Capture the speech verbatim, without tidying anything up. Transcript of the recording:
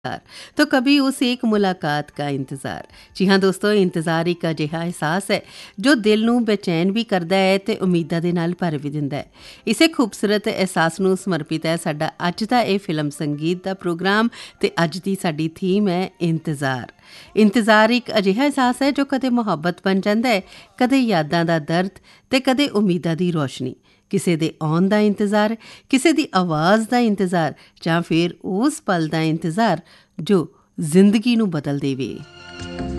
तो कभी उस एक मुलाकात का इंतज़ार। जी हाँ ਦੋਸਤੋ, ਇੰਤਜ਼ਾਰ ਇੱਕ ਅਜਿਹਾ ਅਹਿਸਾਸ ਹੈ ਜੋ ਦਿਲ ਨੂੰ ਬੇਚੈਨ ਵੀ ਕਰਦਾ ਹੈ ਤੇ ਉਮੀਦਾਂ ਦੇ ਨਾਲ ਭਰ ਵੀ ਦਿੰਦਾ ਹੈ। ਇਸੇ ਖੂਬਸੂਰਤ ਅਹਿਸਾਸ ਨੂੰ ਸਮਰਪਿਤ ਹੈ ਸਾਡਾ ਅੱਜ ਦਾ ਇਹ ਫਿਲਮ ਸੰਗੀਤ ਦਾ ਪ੍ਰੋਗਰਾਮ ਤੇ ਅੱਜ ਦੀ ਸਾਡੀ ਥੀਮ ਹੈ ਇੰਤਜ਼ਾਰ। ਇੰਤਜ਼ਾਰ ਇੱਕ ਅਜਿਹਾ ਅਹਿਸਾਸ ਹੈ ਜੋ ਕਦੇ ਮੁਹੱਬਤ ਬਣ ਜਾਂਦਾ ਹੈ, ਕਦੇ ਯਾਦਾਂ ਦਾ ਦਰਦ ਤੇ ਕਦੇ ਉਮੀਦਾਂ ਦੀ ਰੋਸ਼ਨੀ। ਕਿਸੇ ਦੇ ਆਉਣ ਦਾ ਇੰਤਜ਼ਾਰ, ਕਿਸੇ ਦੀ ਆਵਾਜ਼ ਦਾ ਇੰਤਜ਼ਾਰ ਜਾਂ ਫਿਰ ਉਸ ਪਲ ਦਾ ਇੰਤਜ਼ਾਰ ਜੋ ਜ਼ਿੰਦਗੀ ਨੂੰ ਬਦਲ ਦੇਵੇ।